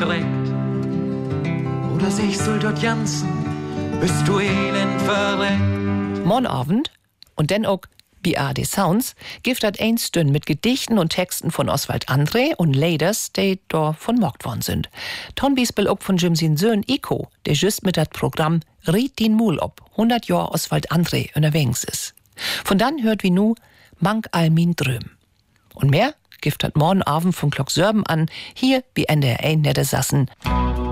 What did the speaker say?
direkt. Oder sich soll dort jansen, bist du elend verreckt. Morgen Abend und dann auch BAD Sounds gibt das ein Stünd mit Gedichten und Texten von Oswald André und Ladies, die da von mockt worden sind. Ton Biespel auch von Jim sin Söhn Ico, der just mit das Programm Riet din Mul ob 100 Jahre Oswald André unterwegs ist. Von dann hört wie nu Mank all min Dröm. Und mehr gibt das morgen Abend von Glock Sörben an, hier wie NDR1 Nette Sassen.